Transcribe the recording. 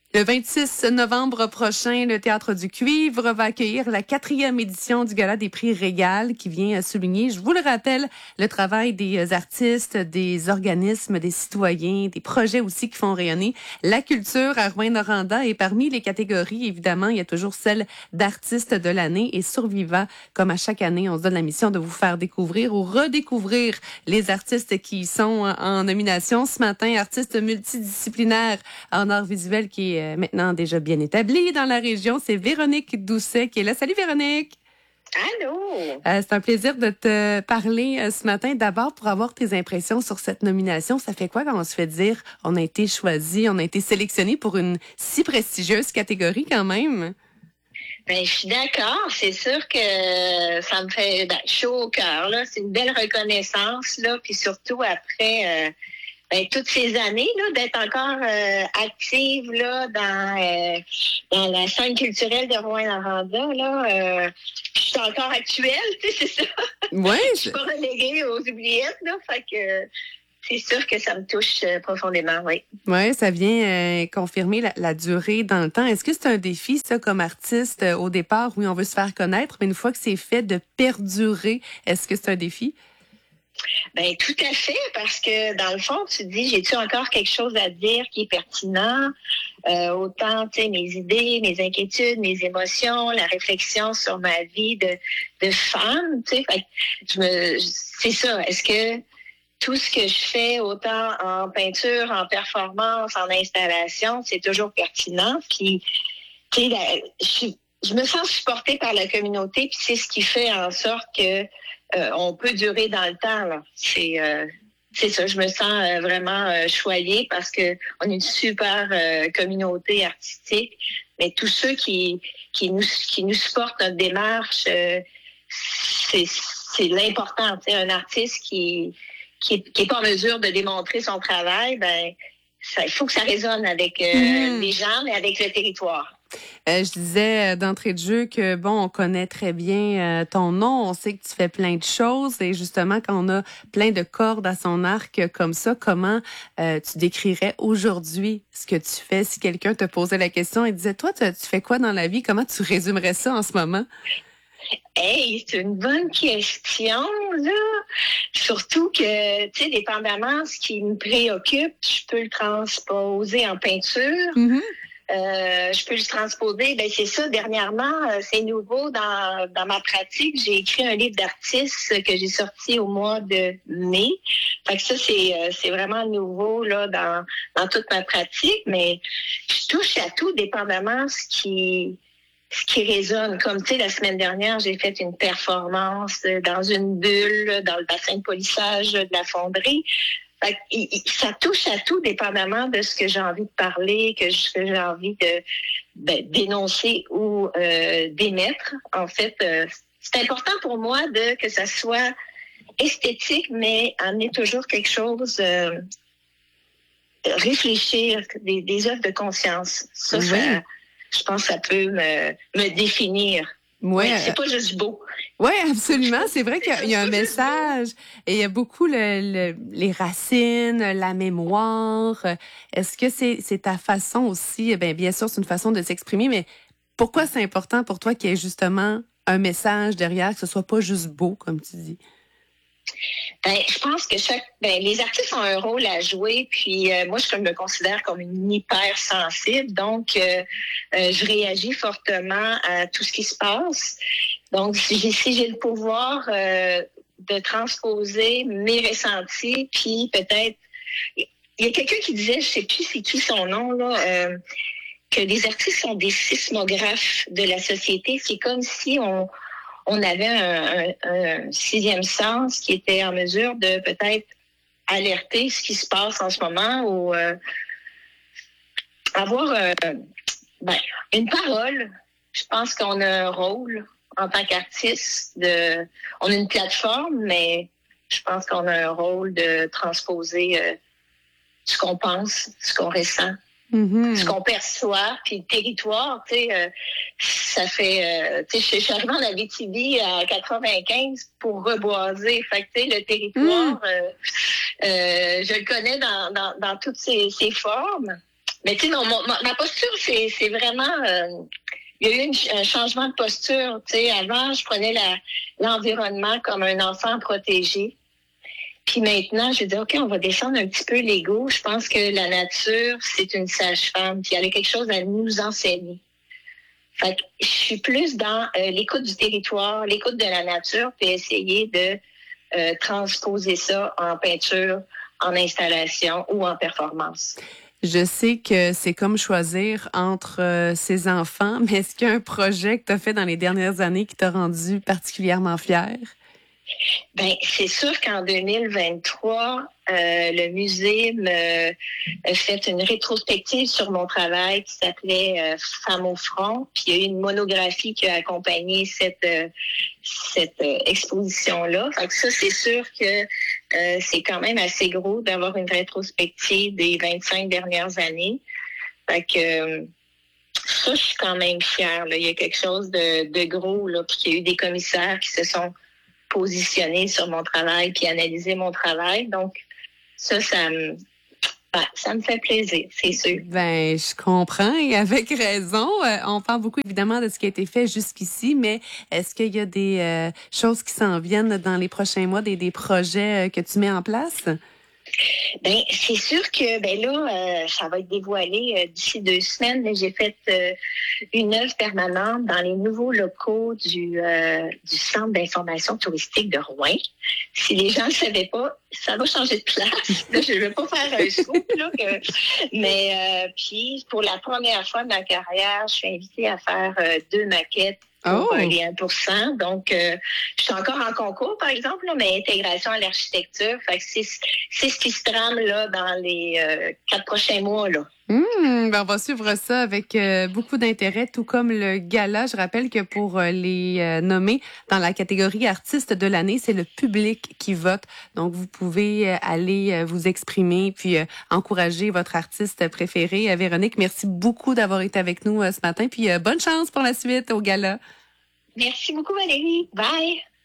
Le 26 novembre prochain, le Théâtre du Cuivre va accueillir la 4e édition du Gala des prix Régal qui vient souligner, je vous le rappelle, le travail des artistes, des organismes, des citoyens, des projets aussi qui font rayonner la culture à Rouyn-Noranda. Et parmi les catégories, évidemment, il y a toujours celle d'artistes de l'année. Et Surviva, comme à chaque année, on se donne la mission de vous faire découvrir ou redécouvrir les artistes qui sont en nomination. Ce matin, artiste multidisciplinaire en art visuel qui est maintenant déjà bien établie dans la région. C'est Véronique Doucet qui est là. Salut Véronique! Allô! C'est un plaisir de te parler ce matin. D'abord, pour avoir tes impressions sur cette nomination, ça fait quoi quand on se fait dire on a été choisi, on a été sélectionné pour une si prestigieuse catégorie quand même? Ben, je suis d'accord. C'est sûr que ça me fait chaud au cœur, là. C'est une belle reconnaissance, là. Puis surtout après toutes ces années là, d'être encore active là dans la scène culturelle de Rouyn-Noranda, là. Je suis encore actuelle, tu sais, c'est ça. Ouais. Je suis pas reléguée aux oubliettes, là. Fait que c'est sûr que ça me touche profondément, oui. Oui, ça vient confirmer la durée dans le temps. Est-ce que c'est un défi, ça, comme artiste, au départ? Oui, on veut se faire connaître, mais une fois que c'est fait, de perdurer, est-ce que c'est un défi? Ben tout à fait, parce que dans le fond, tu te dis, j'ai-tu encore quelque chose à dire qui est pertinent? Autant, tu sais, mes idées, mes inquiétudes, mes émotions, la réflexion sur ma vie de femme, tu sais. C'est ça. Est-ce que tout ce que je fais, autant en peinture, en performance, en installation, c'est toujours pertinent? Puis, tu sais, je me sens supportée par la communauté, puis c'est ce qui fait en sorte que on peut durer dans le temps, là. C'est ça, je me sens vraiment choyée parce que on est une super communauté artistique, mais tous ceux qui nous supportent notre démarche, c'est l'important. Tu sais, un artiste qui est pas en mesure de démontrer son travail, ben il faut que ça résonne avec les gens, mais avec le territoire. Je disais d'entrée de jeu que, bon, on connaît très bien ton nom, on sait que tu fais plein de choses et justement, quand on a plein de cordes à son arc comme ça, comment tu décrirais aujourd'hui ce que tu fais? Si quelqu'un te posait la question et disait, toi, tu fais quoi dans la vie? Comment tu résumerais ça en ce moment? Hey, c'est une bonne question, là. Surtout que, tu sais, dépendamment de ce qui me préoccupe, je peux le transposer en peinture. Mm-hmm. Je peux le transposer. Ben c'est ça. Dernièrement, c'est nouveau dans ma pratique. J'ai écrit un livre d'artiste que j'ai sorti au mois de mai. Fait que ça c'est vraiment nouveau là dans toute ma pratique. Mais je touche à tout, dépendamment ce qui résonne. Comme tu sais, la semaine dernière, j'ai fait une performance dans une bulle dans le bassin de polissage de la fonderie. Ça touche à tout, dépendamment de ce que j'ai envie de parler, que j'ai envie de dénoncer ou d'émettre. En fait, c'est important pour moi que ça soit esthétique, mais amener toujours quelque chose, réfléchir, des œuvres de conscience. Ça, oui. Je pense que ça peut me définir. Ouais, c'est pas juste beau. Oui, absolument. C'est vrai qu'il y a un message et il y a beaucoup les racines, la mémoire. Est-ce que c'est ta façon aussi? Bien sûr, c'est une façon de s'exprimer, mais pourquoi c'est important pour toi qu'il y ait justement un message derrière, que ce soit pas juste beau, comme tu dis? Je pense que les artistes ont un rôle à jouer, puis moi je me considère comme une hypersensible, donc je réagis fortement à tout ce qui se passe. Donc si j'ai le pouvoir de transposer mes ressentis, puis peut-être il y a quelqu'un qui disait, je sais plus c'est qui son nom là, que les artistes sont des sismographes de la société. C'est comme si on avait un sixième sens qui était en mesure de peut-être alerter ce qui se passe en ce moment ou avoir une parole. Je pense qu'on a un rôle en tant qu'artiste. On a une plateforme, mais je pense qu'on a un rôle de transposer ce qu'on pense, ce qu'on ressent. Mm-hmm. Ce qu'on perçoit, puis le territoire, tu sais, ça fait, tu sais, je suis arrivée en Abitibi à 95 pour reboiser. Fait que, tu sais, le territoire, je le connais dans toutes ses formes. Mais tu sais, ma posture, c'est vraiment... il y a eu un changement de posture. Tu sais, avant, je prenais l'environnement comme un enfant protégé. Puis maintenant, je dis, OK, on va descendre un petit peu l'ego. Je pense que la nature, c'est une sage-femme. Puis elle a quelque chose à nous enseigner. Fait que je suis plus dans l'écoute du territoire, l'écoute de la nature, puis essayer de transposer ça en peinture, en installation ou en performance. Je sais que c'est comme choisir entre ses enfants, mais est-ce qu'il y a un projet que tu as fait dans les dernières années qui t'a rendu particulièrement fière? Ben, c'est sûr qu'en 2023, le musée a fait une rétrospective sur mon travail qui s'appelait Femmes au front. Puis il y a eu une monographie qui a accompagné cette exposition-là. Fait que ça, c'est sûr que c'est quand même assez gros d'avoir une rétrospective des 25 dernières années. Fait que ça, je suis quand même fière. Là. Il y a quelque chose de gros, là, puis il y a eu des commissaires qui se sont positionner sur mon travail puis analyser mon travail. Donc, ça me fait plaisir, c'est sûr. Ben, je comprends et avec raison. On parle beaucoup évidemment de ce qui a été fait jusqu'ici, mais est-ce qu'il y a des choses qui s'en viennent dans les prochains mois, des projets que tu mets en place? Ben, c'est sûr que là, ça va être dévoilé d'ici 2 semaines, mais j'ai fait une œuvre permanente dans les nouveaux locaux du Centre d'information touristique de Rouen. Si les gens ne le savaient pas, ça va changer de place. Là, je ne vais pas faire un scoop, là, mais puis pour la première fois de ma carrière, je suis invitée à faire 2 maquettes pour les 1%. Donc, je suis encore en concours, par exemple, là, mais intégration à l'architecture. Fait que c'est ce qui se trame là, dans les 4 prochains mois. Là. Ben on va suivre ça avec beaucoup d'intérêt, tout comme le gala. Je rappelle que pour les nommer dans la catégorie artiste de l'année, c'est le public qui vote. Donc, vous pouvez aller vous exprimer puis encourager votre artiste préféré. Véronique, merci beaucoup d'avoir été avec nous ce matin. Puis bonne chance pour la suite au gala. Merci beaucoup, Valérie. Bye!